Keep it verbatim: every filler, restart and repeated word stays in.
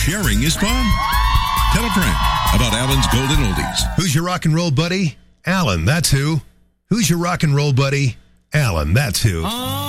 sharing is fun. Tell a friend about Alan's Golden Oldies. Who's your rock and roll buddy? Alan, that's who. Who's your rock and roll buddy? Alan, that's who.